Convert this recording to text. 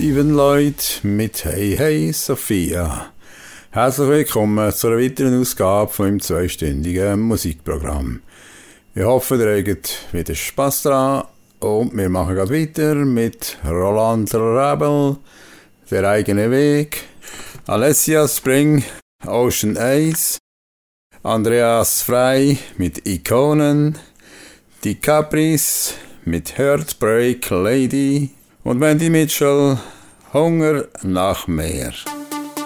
Steven Lloyd mit Hey Hey Sophia. Herzlich willkommen zu einer weiteren Ausgabe von meinem zweistündigen Musikprogramm. Ich hoffe, ihr habt wieder Spass dran und wir machen gerade weiter mit Roland Rebel, Der eigene Weg, Alessia Spring, Ocean Eyes, Andreas Frey mit Ikonen, Die Capris mit Heartbreak Lady und Wendy Mitchell, Hunger nach mehr.